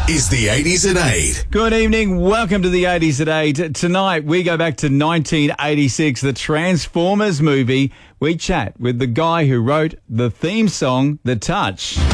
is the 80s at 8. Good evening. Welcome to the 80s at 8. Tonight, we go back to 1986, the Transformers movie. We chat with the guy who wrote the theme song, The Touch.